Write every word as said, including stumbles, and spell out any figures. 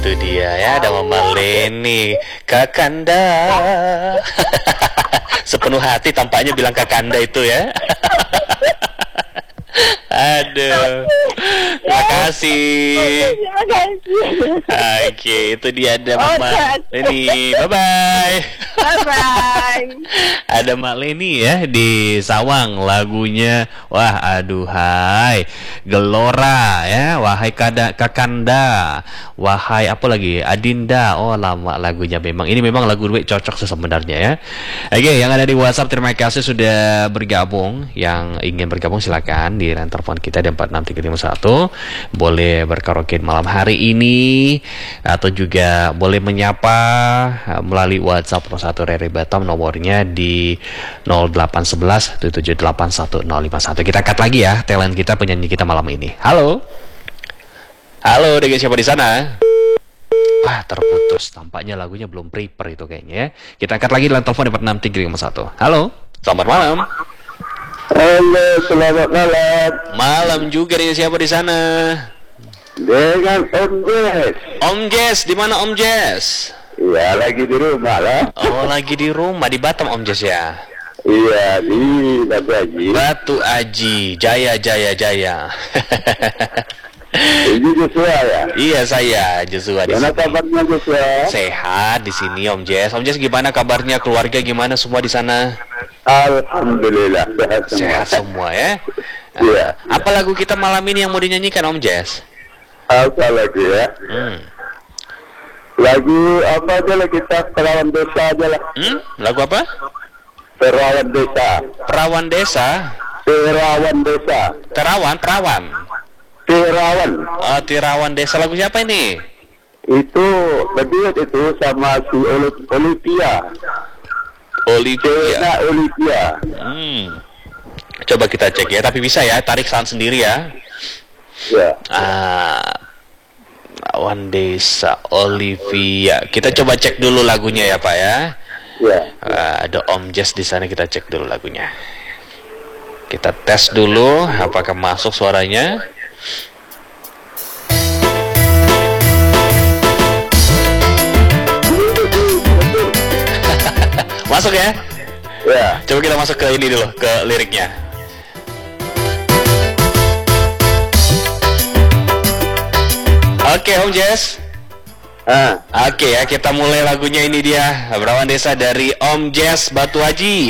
Itu dia ya, ada Mama Leni, Kakanda. Sepenuh hati tampaknya bilang Kakanda itu ya. Aduh, terima kasih. Terima kasih. Oke, itu dia ada Mama Leni. Bye bye. Bye bye. Ada Mak Leni ya di Sawang, lagunya wah aduhai Gelora ya, wahai kada Kakanda, wahai apa lagi Adinda. Oh lama lagunya, memang ini memang lagu duet cocok sebenarnya ya. Oke, yang ada di WhatsApp terima kasih sudah bergabung. Yang ingin bergabung silakan di line telepon kita di empat enam tiga lima satu. Boleh berkaraoke malam hari ini atau juga boleh menyapa melalui WhatsApp satu Rere Batam, nomornya di nol delapan satu satu tujuh tujuh delapan satu nol lima satu. Kita cut lagi ya talent kita, penyanyi kita malam ini. Halo. Halo, dengan siapa di sana? Ah, terputus. Tampaknya lagunya belum prepare itu kayaknya ya. Kita cut lagi dengan telepon empat enam tiga lima satu. Halo. Selamat malam. Halo, selamat malam. Malam juga, dengan siapa di sana? Dengan Om Jess. Om Jess, di mana Om Jess? Iya, lagi di rumah lah. Oh, lagi di rumah di Batam Om Jess ya? Iya, di Batu Aji. Batu Aji, Jaya Jaya Jaya. Ini Joshua ya? Iya, saya Joshua di Gimana sini. kabarnya Joshua? Sehat di sini Om Jess. Om Jess gimana kabarnya, keluarga gimana semua di sana? Alhamdulillah sehat semua. Sehat semua ya. Iya. Apa lagu kita malam ini yang mau dinyanyikan Om Jess? Apa lagi ya? Hmm. Lagu apa aja lah, kita perawan desa aja lah. Hmm? Lagu apa? Perawan desa. Perawan desa. Perawan desa. Terawan, perawan. Perawan. Oh, Tirawan desa, lagu siapa ini? Itu berduet itu sama si Oli- Olivia. Olivia. Ceweknya Olivia. Hmm. Coba kita cek ya, tapi bisa ya, tarik sound sendiri ya. Ya. Ah, Wan Desa, Olivia. Kita coba cek dulu lagunya ya Pak ya. Ya. Ah, ada Om Jess di sana, kita cek dulu lagunya. Kita tes dulu apakah masuk suaranya. Masuk ya? Ya. Coba kita masuk ke ini dulu, ke liriknya. Oke Om Jess. Ah. Oke ya, kita mulai lagunya, ini dia Perawan Desa dari Om Jess Batu Haji.